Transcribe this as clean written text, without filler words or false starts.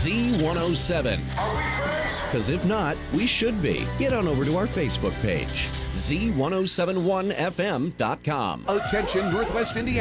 Z107. Are we friends? Because if not, we should be. Get on over to our Facebook page, Z1071FM.com. Attention, Northwest Indiana.